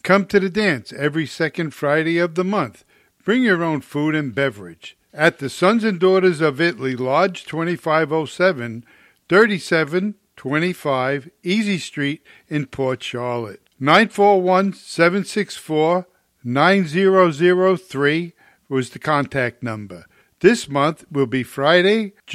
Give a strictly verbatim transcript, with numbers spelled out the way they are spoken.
Come to the dance every second Friday of the month. Bring your own food and beverage. At the Sons and Daughters of Italy, Lodge twenty-five oh seven, thirty-seven twenty-five Easy Street in Port Charlotte. nine four one, seven six four, nine zero zero three was the contact number. This month will be Friday,